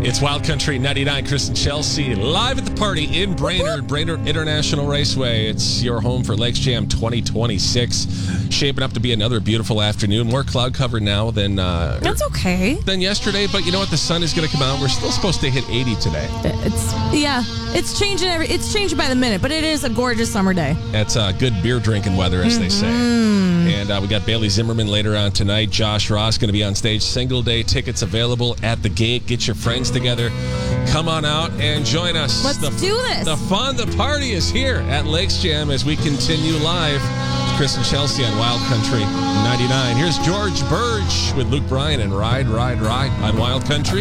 It's Wild Country 99, Chris and Chelsea, live at the party in Brainerd International Raceway. It's your home for Lakes Jam 2026. Shaping up to be another beautiful afternoon. More cloud cover now than That's okay. than yesterday, but you know what? The sun is going to come out. We're still supposed to hit 80 today. It's changing it's changing by the minute, but it is a gorgeous summer day. It's good beer drinking weather, as they say. And we got Bailey Zimmerman later on tonight. Josh Ross going to be on stage. Single day tickets available at the gate. Get your friends together. Come on out and join us. Let's do this. The fun, the party is here at Lakes Jam as we continue live. Chris and Chelsea on Wild Country 99. Here's George Burge with Luke Bryan and Ride, Ride, Ride on Wild Country.